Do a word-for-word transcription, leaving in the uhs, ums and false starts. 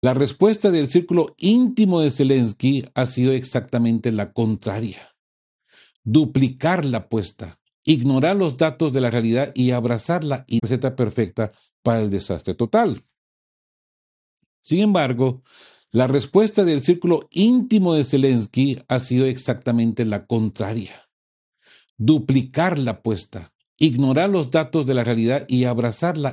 La respuesta del círculo íntimo de Zelensky ha sido exactamente la contraria. Duplicar la apuesta, ignorar los datos de la realidad y abrazar la receta perfecta para el desastre total. Sin embargo, la respuesta del círculo íntimo de Zelensky ha sido exactamente la contraria. Duplicar la apuesta, ignorar los datos de la realidad y abrazar la